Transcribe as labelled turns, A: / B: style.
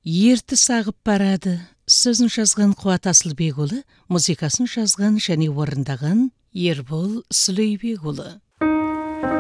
A: Ерті сағып барады. Сөзін жазған Қуат Асылбекұлы, музыкасын жазған және орындаған Ербол Сүлейбекұлы.